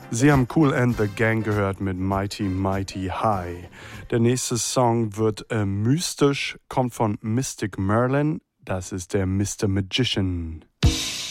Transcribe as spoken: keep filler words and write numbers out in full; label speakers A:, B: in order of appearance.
A: Sie haben Kool and the Gang gehört mit Mighty Mighty High. Der nächste Song wird äh, mystisch, kommt von Mystic Merlin. Das ist der Mister Magician.